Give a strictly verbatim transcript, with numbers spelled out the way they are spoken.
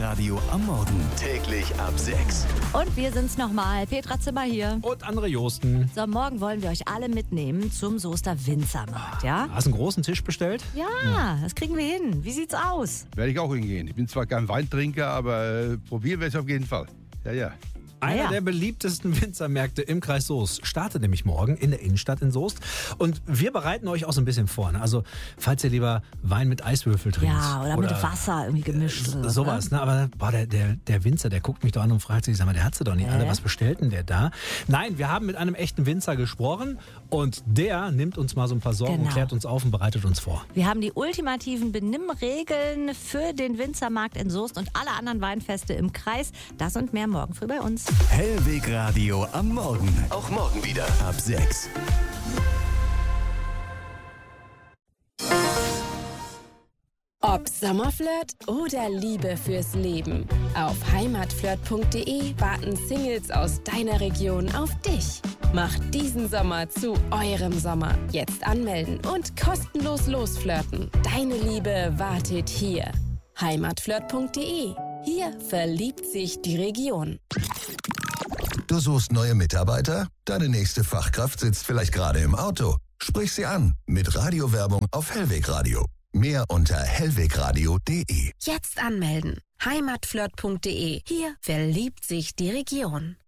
Radio am Morgen. Täglich ab sechs. Und wir sind's nochmal. Petra Zimmer hier. Und André Josten. So, morgen wollen wir euch alle mitnehmen zum Soester Winzermarkt, ja? Hast du einen großen Tisch bestellt? Ja, ja, das kriegen wir hin. Wie sieht's aus? Werde ich auch hingehen. Ich bin zwar kein Weintrinker, aber äh, probieren wir es auf jeden Fall. Ja, ja. Einer ja. der beliebtesten Winzermärkte im Kreis Soest startet nämlich morgen in der Innenstadt in Soest. Und wir bereiten euch auch so ein bisschen vor. Ne? Also, falls ihr lieber Wein mit Eiswürfel trinkt. Ja, oder, oder mit Wasser irgendwie gemischt. Äh, sowas, ne? Aber boah, der, der, der Winzer, der guckt mich doch an und fragt sich, sag mal, der hat sie doch nicht äh? alle. Was bestellt denn der da? Nein, wir haben mit einem echten Winzer gesprochen und der nimmt uns mal so ein paar Sorgen Genau. und klärt uns auf und bereitet uns vor. Wir haben die ultimativen Benimmregeln für den Winzermarkt in Soest und alle anderen Weinfeste im Kreis. Das und mehr morgen früh bei uns. Hellweg Radio am Morgen. Auch morgen wieder ab sechs. Ob Sommerflirt oder Liebe fürs Leben. Auf heimatflirt punkt de warten Singles aus deiner Region auf dich. Macht diesen Sommer zu eurem Sommer. Jetzt anmelden und kostenlos losflirten. Deine Liebe wartet hier. heimatflirt punkt de. Hier verliebt sich die Region. Du suchst neue Mitarbeiter? Deine nächste Fachkraft sitzt vielleicht gerade im Auto. Sprich sie an mit Radiowerbung auf Hellweg Radio. Mehr unter hellwegradio punkt de. Jetzt anmelden. heimatflirt punkt de. Hier verliebt sich die Region.